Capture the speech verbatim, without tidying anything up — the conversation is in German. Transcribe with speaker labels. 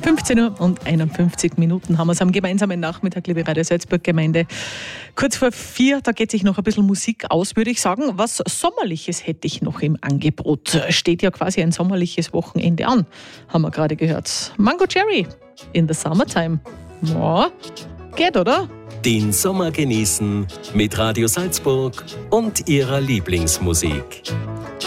Speaker 1: fünfzehn Uhr und einundfünfzig Minuten haben wir es am gemeinsamen Nachmittag, liebe Radio Salzburg-Gemeinde. Kurz vor vier, da geht sich noch ein bisschen Musik aus, würde ich sagen. Was Sommerliches hätte ich noch im Angebot. Steht ja quasi ein sommerliches Wochenende an, haben wir gerade gehört. Mango Cherry in the Summertime. Ja, geht, oder?
Speaker 2: Den Sommer genießen mit Radio Salzburg und ihrer Lieblingsmusik.